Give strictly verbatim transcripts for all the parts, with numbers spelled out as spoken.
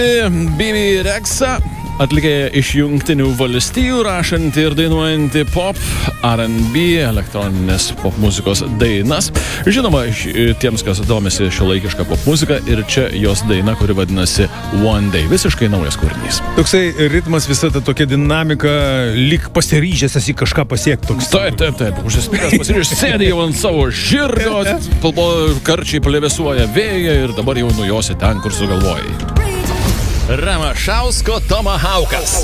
Bibi Rexha, atlikėja iš Jungtinių valstijų, rašanti ir dainuojanti pop, R and B, elektroninės pop muzikos dainas. Žinoma, tiems, kas domisi šiuolaikišką pop muziką, ir čia jos daina, kuri vadinasi One Day. Visiškai naujas kūrinys. Toksai ritmas, visa ta tokia dinamika, lyg pasiryžęs esi kažką pasiekti. Toks. Taip, taip, taip. Užsispyręs pasiryžęs, sėdė jau ant savo žirgo, karčiai plevėsuoja vėją ir dabar jau nujosi ten, kur sugalvojai. Ramašausko Tomahawkas.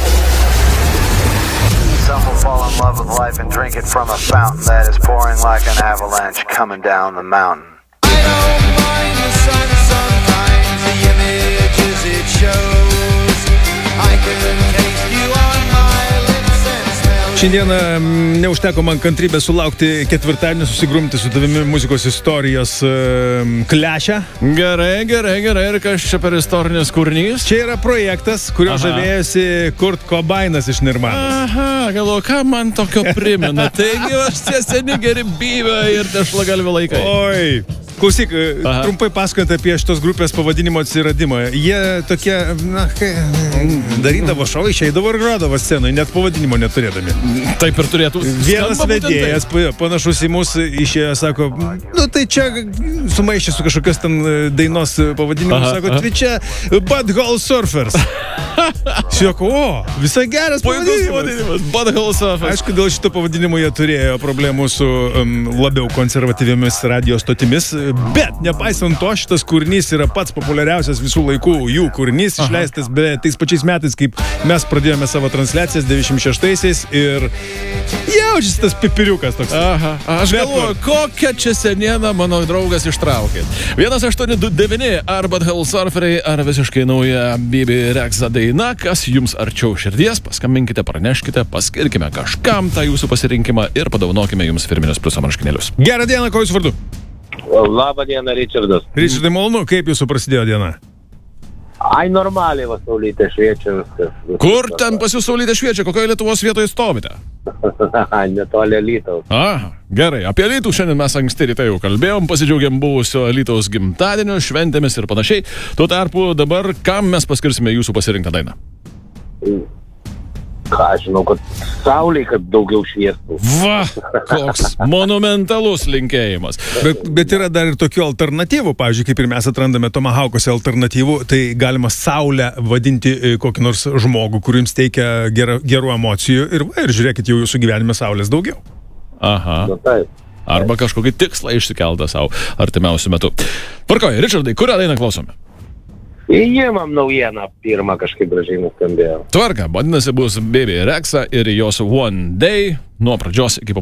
Some will fall in love with life and drink it from a fountain that is pouring like an avalanche coming down the mountain. I don't mind the sun sometimes, the images it shows. I can taste you on my lips and smell. Šiandieną neužteko man kantrybę sulaukti ketvirtadienį, susigrumti su tavimi muzikos istorijos uh, klešę. Gerai, gerai, gerai. Ir kas čia per istorinis kūrinys? Čia yra projektas, kurio Aha. žavėjosi Kurt Cobainas iš Nirvanos. Aha, galvoju, ką man tokio primena. Taigi, aš tie seni geri Bybė ir Tešlagalvio laikai. Oi, klausyk, Aha. trumpai pasakojant apie šitos grupės pavadinimo atsiradimą. Jie tokie, na, kai, darydavo šou, išeidavo ir grodavo scenai, net pavadinimo neturėdami. Taip ir turėtų. Vienas vedėjas panašus į mus išėjo, sako, nu tai čia sumaišė su kažkokios ten dainos pavadinimu, sako, tai čia Butthole Surfers. Sako, o, visai geras pavadinimas. Butthole Surfers. Aišku, dėl šito pavadinimo jie turėjo problemų su um, labiau konservatyviomis radio stotimis, bet nepaisant to, šitas kūrinys yra pats populiariausias visų laikų jų kūrinys, Aha. išleistas be tais pačiais metais, kaip mes pradėjome savo transliacijas devyniasdešimt šeštaisiais ir jaučiasi tas pipiriukas toks. Aha, aš galvoju, kokią čia senieną mano draugas ištraukė. vienas aštuoni du devyni ar Butthole Surferiai, ar visiškai nauja Bibi Rexha daina, kas jums arčiau širdies, paskambinkite, praneškite, paskirkime kažkam tą jūsų pasirinkimą ir padovanokime jums firminius pliuso marškinėlius. Gerą dieną, ko jūs vardu? Labą dieną, Ričardas. Ričardai, malonu, kaip jūsų prasidėjo diena? Ai, normaliai, va, saulytė šviečia viskas. viskas Kur ten pas jūs saulytė šviečia? Kokioje Lietuvos vietoje stovite? Netoli Alytaus. Aha, gerai. Apie Alytų šiandien mes anksti ryte jau kalbėjom, pasidžiaugiam buvusio Alytaus gimtadienio, šventėmis ir panašiai. Tuo tarpu dabar, kam mes paskirsime jūsų pasirinktą dainą? Ką, žinau, kad saulei, kad daugiau šviestų. Va, koks monumentalus linkėjimas. Bet, bet yra dar ir tokių alternatyvų, pavyzdžiui, kaip ir mes atrandame Tomahawkose alternatyvų, tai galima saulę vadinti kokį nors žmogų, kuriems teikia gerą, gerų emocijų ir, va, ir žiūrėkit, jau jūsų gyvenime saulės daugiau. Aha. Nu, taip. Arba kažkokį tikslą išsikeltą savo artimiausiu metu. Tvarkoje, Ričardai, kurią dainą klausome? Įjimam naujieną, pirmą kažkaip gražiai nuskambėjo. Tvarka, vadinasi, bus Bibi Rexha ir jos One Day nuo pradžios iki